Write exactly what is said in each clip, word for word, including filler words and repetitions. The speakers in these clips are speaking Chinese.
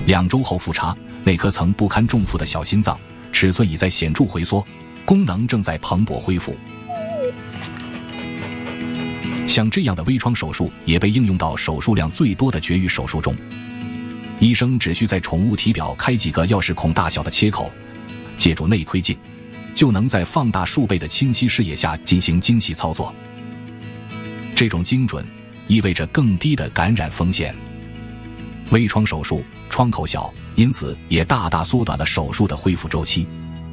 两周后复查，那颗曾不堪重负的小心脏尺寸已在显著回缩，功能正在蓬勃恢复。像这样的微创手术也被应用到手术量最多的绝育手术中。医生只需在宠物体表开几个钥匙孔大小的切口，借助内窥镜，就能在放大数倍的清晰视野下进行精细操作。这种精准意味着更低的感染风险。微创手术创口小，因此也大大缩短了手术的恢复周期。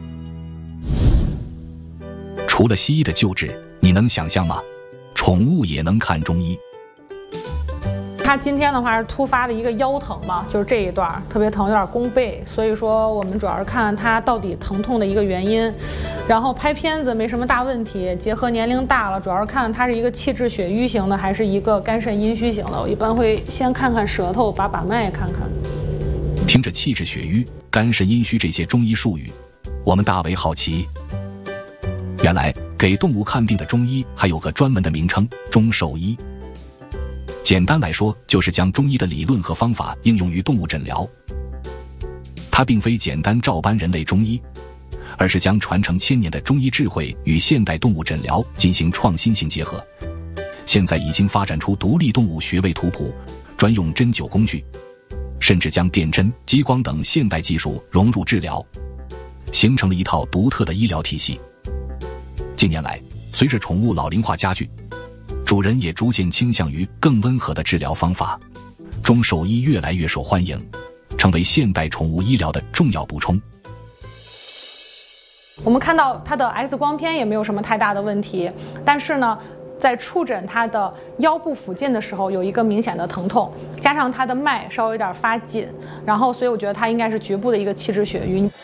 除了西医的救治，你能想象吗？宠物也能看中医。 他今天的话是突发的一个腰疼嘛，就是这一段特别疼，有点弓背，所以说我们主要是看他到底疼痛的一个原因。然后拍片子没什么大问题，结合年龄大了，主要是看他是一个气滞血瘀型的还是一个肝肾阴虚型的。我一般会先看看舌头，把把脉看看。 听着气滞血瘀、肝肾阴虚这些中医术语，我们大为好奇。原来给动物看病的中医还有个专门的名称——中兽医。简单来说，就是将中医的理论和方法应用于动物诊疗。它并非简单照搬人类中医，而是将传承千年的中医智慧与现代动物诊疗进行创新性结合。现在已经发展出独立动物穴位图谱、专用针灸工具，甚至将电针、激光等现代技术融入治疗，形成了一套独特的医疗体系。近年来，随着宠物老龄化加剧，主人也逐渐倾向于更温和的治疗方法，中兽医越来越受欢迎，成为现代宠物医疗的重要补充。 我们看到它的 X 光片也没有什么太大的问题，但是呢，在触诊它的腰部附近的时候，有一个明显的疼痛，加上它的脉稍微有点发紧，然后所以我觉得它应该是局部的一个气滞血瘀。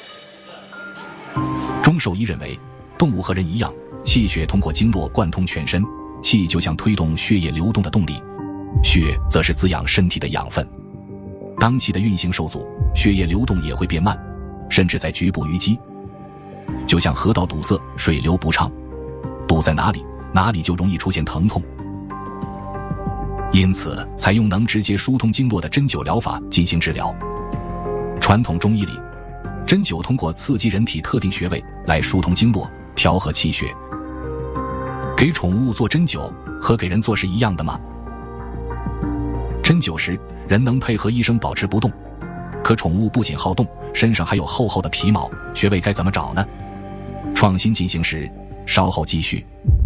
中兽医认为，动物和人一样，气血通过经络贯通全身，气就像推动血液流动的动力，血则是滋养身体的养分。当气的运行受阻，血液流动也会变慢，甚至在局部淤积。就像河道堵塞，水流不畅，堵在哪里，哪里就容易出现疼痛。因此，采用能直接疏通经络的针灸疗法进行治疗。传统中医里，针灸通过刺激人体特定穴位来疏通经络，调和气血。给宠物做针灸和给人做是一样的吗？针灸时，人能配合医生保持不动，可宠物不仅好动，身上还有厚厚的皮毛，穴位该怎么找呢？创新进行时，稍后继续。